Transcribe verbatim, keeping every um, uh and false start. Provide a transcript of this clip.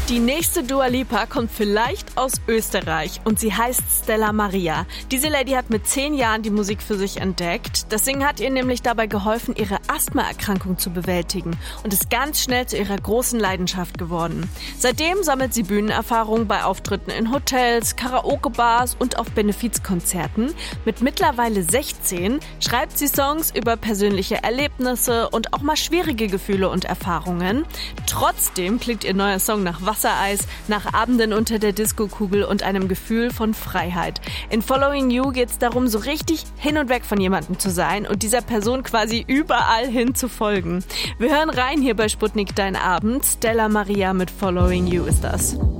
Die nächste Dua Lipa kommt vielleicht aus Österreich und sie heißt Stella Maria. Diese Lady hat mit zehn Jahren die Musik für sich entdeckt. Das Singen hat ihr nämlich dabei geholfen, ihre Asthmaerkrankung zu bewältigen und ist ganz schnell zu ihrer großen Leidenschaft geworden. Seitdem sammelt sie Bühnenerfahrung bei Auftritten in Hotels, Karaoke-Bars und auf Benefizkonzerten. Mit mittlerweile sechzehn schreibt sie Songs über persönliche Erlebnisse und auch mal schwierige Gefühle und Erfahrungen. Trotzdem klingt ihr neuer Song nach Wassereis, nach Abenden unter der Diskokugel und einem Gefühl von Freiheit. In Following You geht es darum, so richtig hin und weg von jemandem zu sein und dieser Person quasi überall hin zu folgen. Wir hören rein hier bei Sputnik Dein Abend. Stella Maria mit Following You ist das.